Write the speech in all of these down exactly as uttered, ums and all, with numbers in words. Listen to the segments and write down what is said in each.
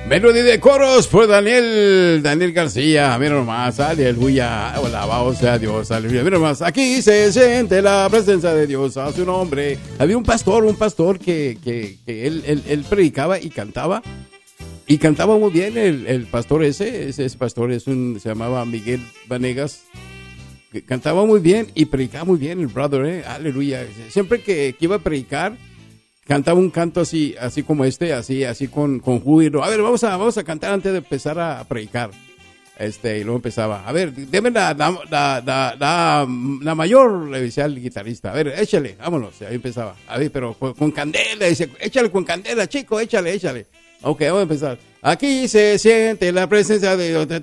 Melodía de coros por Daniel, Daniel García. Mira nomás, aleluya, alabado sea Dios, aleluya. Mira nomás, aquí se siente la presencia de Dios a su nombre. Había un pastor, un pastor que, que, que él, él, él predicaba y cantaba. Y cantaba muy bien el, el pastor ese, ese, ese pastor es un, se llamaba Miguel Vanegas. Que cantaba muy bien y predicaba muy bien el brother, eh, aleluya. Siempre que, que iba a predicar, cantaba un canto así, así como este, así, así con, con júbilo. A ver, vamos a, vamos a cantar antes de empezar a predicar. Este, y luego empezaba. A ver, deme la, la, la, la, la, la mayor, le decía al guitarrista. A ver, échale, vámonos. Y ahí empezaba. A ver, pero con, con candela, dice, échale con candela, chico, échale, échale. Ok, vamos a empezar. Aquí se siente la presencia de Dios.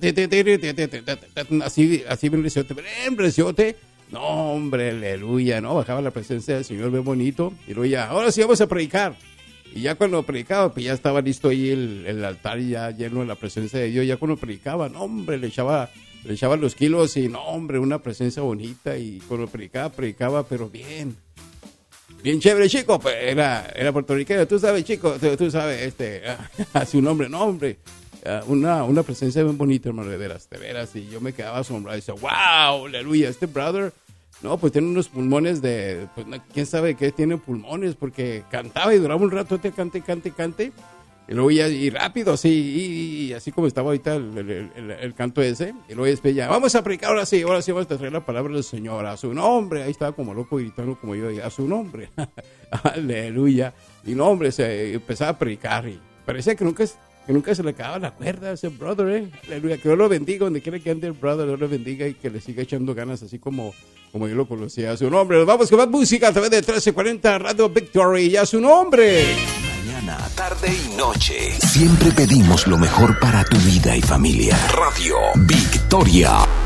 Así, así bien preciote, bien preciote. No, hombre, aleluya, ¿no? Bajaba la presencia del Señor bien bonito. Y luego ya, ahora sí vamos a predicar. Y ya cuando predicaba, pues ya estaba listo ahí el, el altar ya lleno de la presencia de Dios. Ya cuando predicaba, no, hombre, le echaba, le echaba los kilos y no, hombre, una presencia bonita. Y cuando predicaba, predicaba, pero bien. Bien chévere, chico, pues era, era puertorriqueño. Tú sabes, chico, tú, tú sabes, este, a su nombre, no, hombre. Una, una presencia bien bonita, hermano, de veras, de veras. Y yo me quedaba asombrado y decía, wow, aleluya, este brother, no, pues tiene unos pulmones de, pues quién sabe qué tiene pulmones, porque cantaba y duraba un rato, te cante, cante, cante. Y luego ya, y rápido, así, y, y así como estaba ahorita el, el, el, el canto ese. Y luego después ya, vamos a predicar ahora sí, ahora sí vamos a traer la palabra del Señor, a su nombre. Ahí estaba como loco gritando como yo, a su nombre. Aleluya. Y no, hombre, se empezaba a predicar y parecía que nunca, que nunca se le acababa la cuerda a ese brother, eh. Aleluya. Que Dios lo bendiga, donde quiera que ande el brother, Dios lo bendiga y que le siga echando ganas, así como, como yo lo conocía a su nombre. Nos vamos con más música a través de trece cuarenta Radio Victory y a su nombre. Mañana, tarde y noche. Siempre pedimos lo mejor para tu vida y familia. Radio Victoria.